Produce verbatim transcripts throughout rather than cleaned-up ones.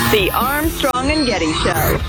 The Armstrong and Getty Show.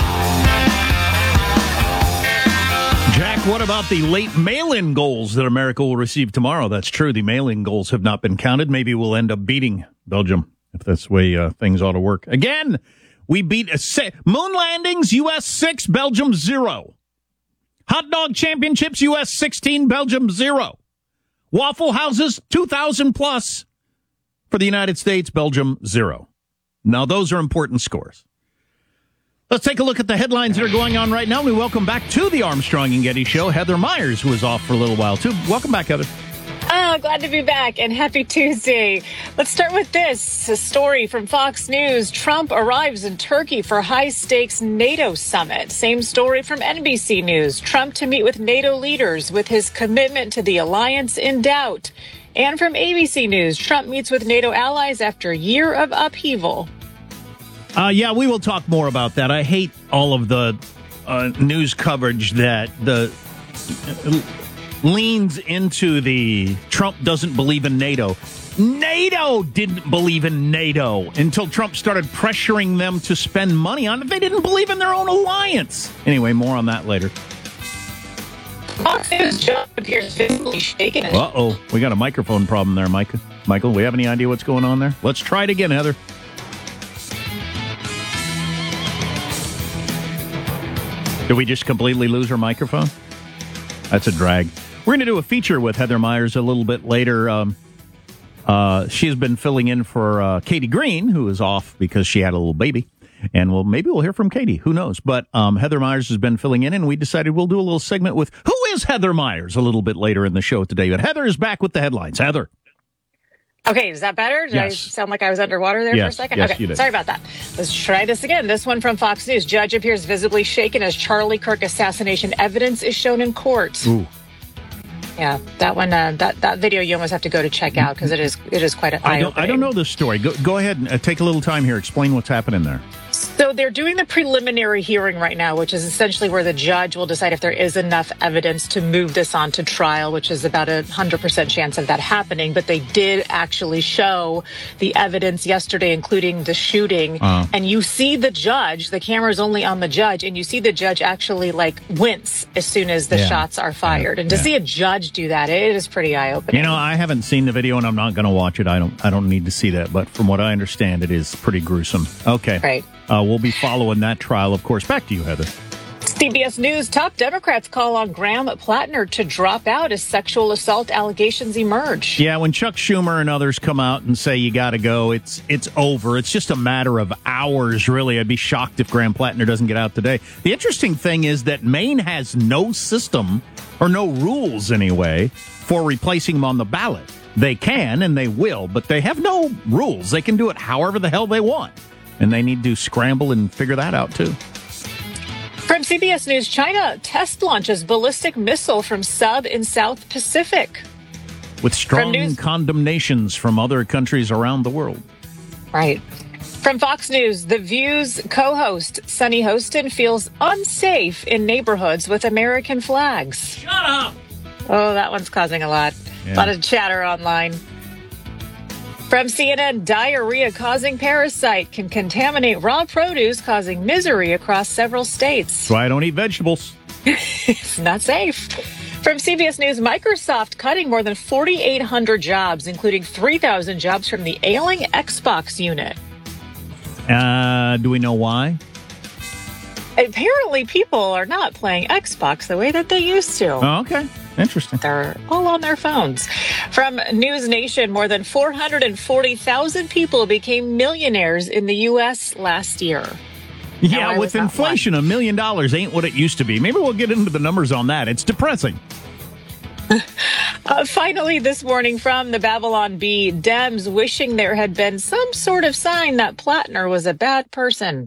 Jack, what about the late mail-in goals that America will receive tomorrow? That's true. The mail-in goals have not been counted. Maybe we'll end up beating Belgium, if that's the way uh, things ought to work. Again, we beat a se- moon landings, U S six, Belgium zero. Hot dog championships, U S sixteen, Belgium zero. Waffle houses, two thousand plus for the United States, Belgium zero. Now, those are important scores. Let's take a look at the headlines that are going on right now. We welcome back to the Armstrong and Getty Show, Heather Myers, who was off for a little while, too. Welcome back, Heather. Oh, glad to be back, and happy Tuesday. Let's start with this. A story from Fox News. Trump arrives in Turkey for high-stakes NATO summit. Same story from N B C News. Trump to meet with NATO leaders with his commitment to the alliance in doubt. And from A B C News, Trump meets with NATO allies after a year of upheaval. Uh, yeah, we will talk more about that. I hate all of the uh, news coverage that the uh, leans into the Trump doesn't believe in NATO. NATO didn't believe in NATO until Trump started pressuring them to spend money on it. They didn't believe in their own alliance. Anyway, more on that later. Fox News John appears visibly shaken. Uh-oh. We got a microphone problem there, Micah. Michael, we have any idea what's going on there? Let's try it again, Heather. Did we just completely lose her microphone? That's a drag. We're going to do a feature with Heather Myers a little bit later. Um, uh, she's been filling in for uh, Katie Green, who is off because she had a little baby. And we'll, maybe we'll hear from Katie. Who knows? But um, Heather Myers has been filling in, and we decided we'll do a little segment with Who is Heather Myers a little bit later in the show today. But Heather is back with the headlines. Heather. Okay, is that better? Did yes. I sound like I was underwater there yes. for a second? Yes, okay, you did. Sorry about that. Let's try this again. This one from Fox News. Judge appears visibly shaken as Charlie Kirk assassination evidence is shown in court. Ooh. Yeah, that one, uh, that that video you almost have to go to check out because it is it is quite an I don't, I don't know this story. Go, go ahead and uh, take a little time here. Explain what's happening there. So they're doing the preliminary hearing right now, which is essentially where the judge will decide if there is enough evidence to move this on to trial, which is about a one hundred percent chance of that happening. But they did actually show the evidence yesterday, including the shooting. Uh, and you see the judge, the camera's only on the judge, and you see the judge actually like wince as soon as the yeah, shots are fired. Yeah, and to yeah. see a judge do that, it is pretty eye-opening. You know, I haven't seen the video, and I'm not going to watch it. I don't I don't need to see that. But from what I understand, it is pretty gruesome. Okay. Right. Uh, we'll be following that trial, of course. Back to you, Heather. C B S News, top Democrats call on Graham Plattner to drop out as sexual assault allegations emerge. Yeah, when Chuck Schumer and others come out and say you got to go, it's it's over. It's just a matter of hours, really. I'd be shocked if Graham Plattner doesn't get out today. The interesting thing is that Maine has no system, or no rules anyway, for replacing him on the ballot. They can and they will, but they have no rules. They can do it however the hell they want. And they need to scramble and figure that out, too. From C B S News, China test launches ballistic missile from sub in South Pacific. With strong News- condemnations from other countries around the world. Right. From Fox News, The View's co-host, Sunny Hostin, feels unsafe in neighborhoods with American flags. Shut up! Oh, that one's causing a lot. Yeah. A lot of chatter online. From C N N, diarrhea causing parasite can contaminate raw produce, causing misery across several states. That's why I don't eat vegetables. It's not safe. From C B S News, Microsoft cutting more than forty-eight hundred jobs, including three thousand jobs from the ailing Xbox unit. Uh, do we know why? Apparently, people are not playing Xbox the way that they used to. Oh, okay. Interesting. They're all on their phones. From News Nation, more than four hundred forty thousand people became millionaires in the U S last year. Yeah, with inflation, a million dollars ain't what it used to be. Maybe we'll get into the numbers on that. It's depressing. Uh, finally, this morning from the Babylon Bee, Dems wishing there had been some sort of sign that Plattner was a bad person.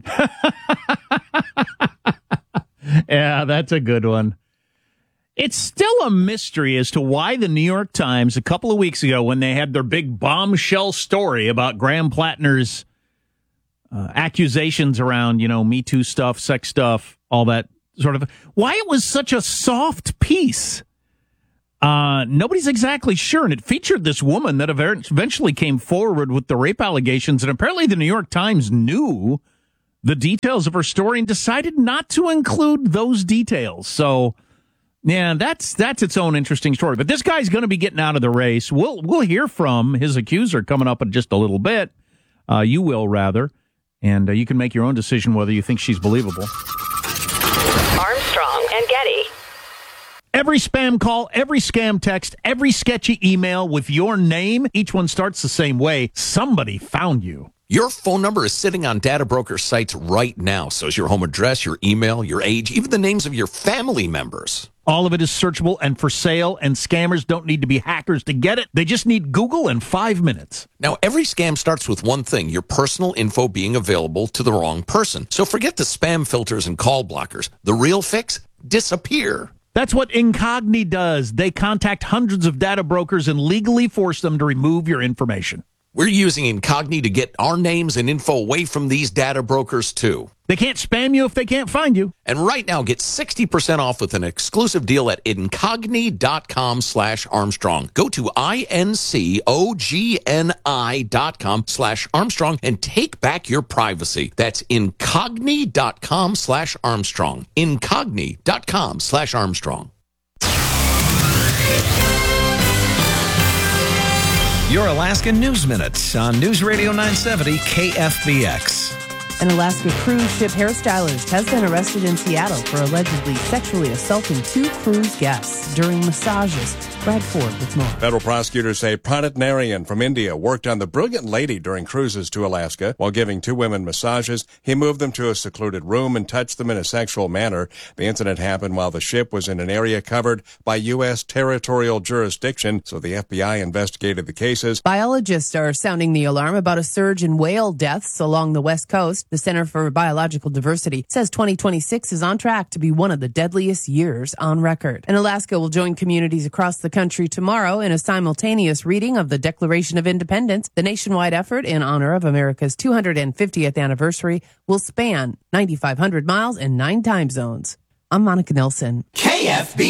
Yeah, that's a good one. It's still a mystery as to why the New York Times, a couple of weeks ago, when they had their big bombshell story about Graham Plattner's uh, accusations around, you know, Me Too stuff, sex stuff, all that sort of, why it was such a soft piece. Uh, nobody's exactly sure, and it featured this woman that eventually came forward with the rape allegations, and apparently the New York Times knew the details of her story and decided not to include those details. So, yeah, that's that's its own interesting story. But this guy's going to be getting out of the race. We'll we'll hear from his accuser coming up in just a little bit. Uh, you will, rather, and uh, you can make your own decision whether you think she's believable. Armstrong and Getty. Every spam call, every scam text, every sketchy email with your name, each one starts the same way. Somebody found you. Your phone number is sitting on data broker sites right now. So is your home address, your email, your age, even the names of your family members. All of it is searchable and for sale, and scammers don't need to be hackers to get it. They just need Google in five minutes. Now, every scam starts with one thing, your personal info being available to the wrong person. So forget the spam filters and call blockers. The real fix? Disappear. That's what Incogni does. They contact hundreds of data brokers and legally force them to remove your information. We're using Incogni to get our names and info away from these data brokers, too. They can't spam you if they can't find you. And right now, get sixty percent off with an exclusive deal at Incogni.com slash Armstrong. Go to I-N-C-O-G-N-I dot com slash Armstrong and take back your privacy. That's Incogni.com slash Armstrong. Incogni.com slash Armstrong. Your Alaska News Minute on News Radio nine seventy K F B X. An Alaska cruise ship hairstylist has been arrested in Seattle for allegedly sexually assaulting two cruise guests during massages. Brad Ford with more. Federal prosecutors say Pranit Narayan from India worked on the Brilliant Lady during cruises to Alaska. While giving two women massages, he moved them to a secluded room and touched them in a sexual manner. The incident happened while the ship was in an area covered by U S territorial jurisdiction, so the F B I investigated the cases. Biologists are sounding the alarm about a surge in whale deaths along the West Coast. The Center for Biological Diversity says twenty twenty-six is on track to be one of the deadliest years on record. And Alaska will join communities across the country tomorrow in a simultaneous reading of the Declaration of Independence. The nationwide effort in honor of America's two hundred fiftieth anniversary will span nine thousand five hundred miles and nine time zones. I'm Monica Nelson. K F B